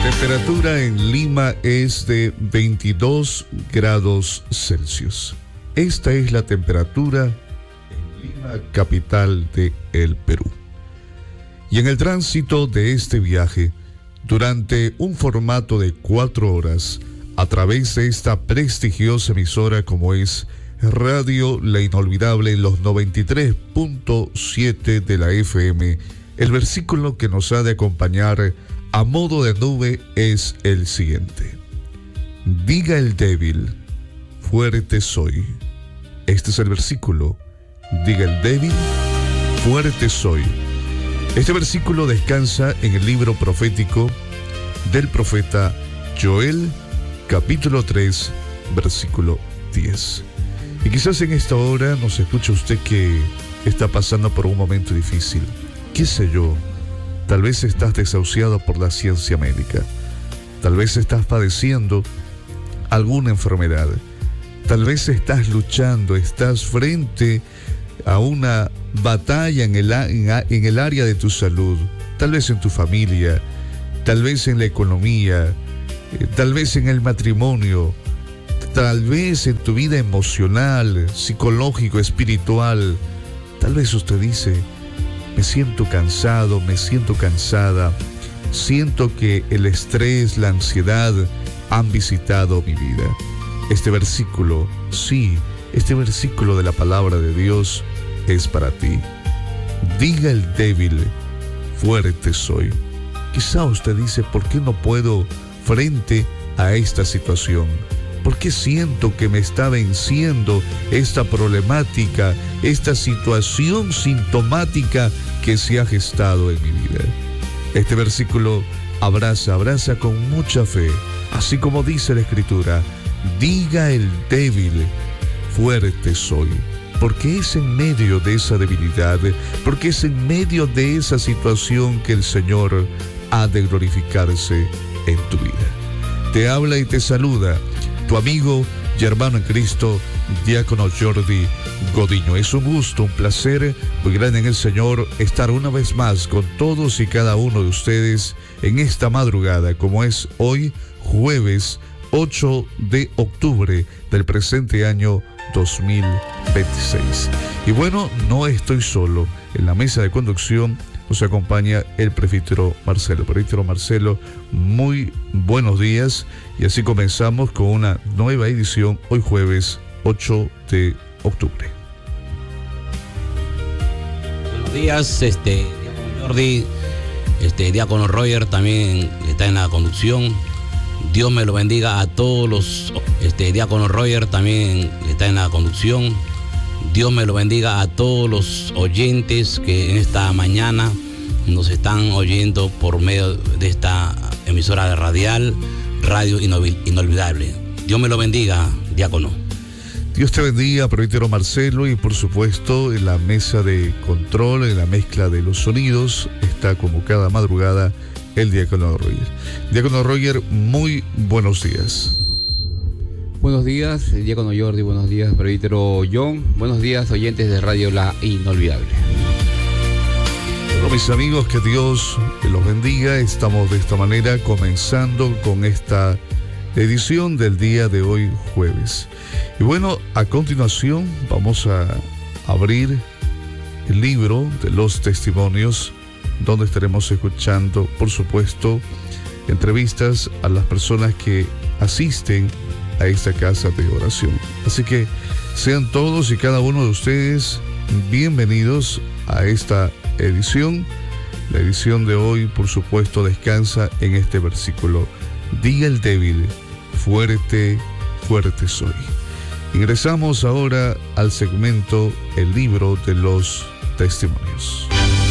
Temperatura en Lima es de 22 grados Celsius. Esta es la temperatura en Lima, capital de el Perú. Y en el tránsito de este viaje, durante un formato de 4 horas, a través de esta prestigiosa emisora como es Radio La Inolvidable en los 93.7 de la FM, el versículo que nos ha de acompañar a modo de nube es el siguiente: diga el débil, fuerte soy. Este es el versículo: diga el débil, fuerte soy. Este versículo descansa en el libro profético del profeta Joel, capítulo 3, versículo 10. Y quizás en esta hora nos escuche usted que está pasando por un momento difícil. ¿Qué sé yo? Tal vez estás desahuciado por la ciencia médica. Tal vez estás padeciendo alguna enfermedad. Tal vez estás luchando, estás frente a una batalla en el área de tu salud. Tal vez en tu familia, tal vez en la economía, tal vez en el matrimonio, tal vez en tu vida emocional, psicológico, espiritual. Tal vez usted dice: me siento cansado, me siento cansada, siento que el estrés, la ansiedad han visitado mi vida. Este versículo, sí, este versículo de la palabra de Dios es para ti. Diga el débil, fuerte soy. Quizá usted dice: ¿por qué no puedo frente a esta situación? ¿Por qué siento que me está venciendo esta problemática, esta situación sintomática que se ha gestado en mi vida? Este versículo abraza con mucha fe, así como dice la Escritura: diga el débil, fuerte soy. Porque es en medio de esa debilidad, porque es en medio de esa situación que el Señor ha de glorificarse en tu vida. Te habla y te saluda tu amigo y hermano en Cristo, Diácono Jordi Godiño. Es un gusto, un placer muy grande en el Señor estar una vez más con todos y cada uno de ustedes en esta madrugada, como es hoy, jueves 8 de octubre del presente año 2026. Y bueno, no estoy solo. En la mesa de conducción nos acompaña el presbítero Marcelo. Presbítero Marcelo, muy buenos días. Y así comenzamos con una nueva edición hoy jueves 8 de octubre. Buenos días, Diácono Jordi, Diácono Roger también está en la conducción. Dios me lo bendiga a todos los... Diácono Roger también está en la conducción. Dios me lo bendiga a todos los oyentes que en esta mañana nos están oyendo por medio de esta emisora radial, Radio Inolvidable. Dios me lo bendiga, diácono. Dios te bendiga, presbítero Marcelo, y por supuesto en la mesa de control, en la mezcla de los sonidos, está como cada madrugada el diácono Roger. Diácono Roger, muy buenos días. Buenos días, diácono Jordi, buenos días, presbítero John, buenos días, oyentes de Radio La Inolvidable. Bueno, mis amigos, que Dios los bendiga. Estamos de esta manera comenzando con esta edición del día de hoy, jueves. Y bueno, a continuación vamos a abrir el libro de los testimonios, donde estaremos escuchando, por supuesto, entrevistas a las personas que asisten a esta casa de oración. Así que sean todos y cada uno de ustedes bienvenidos a esta edición. La edición de hoy, por supuesto, descansa en este versículo: diga el débil, fuerte, fuerte soy. Ingresamos ahora al segmento El libro de los testimonios.